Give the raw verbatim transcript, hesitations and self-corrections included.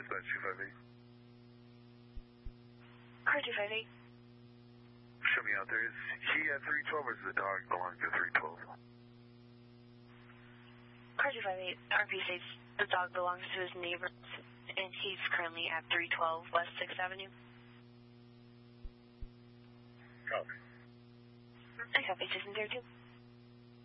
Dispatch two five eight. Car two five eight. Show me out there. Is he at three twelve or does the dog belong to three twelve? Car two five eight. R P states the dog belongs to his neighbor, and he's currently at three twelve West sixth Avenue. Copy. I copy, Citizen zero two.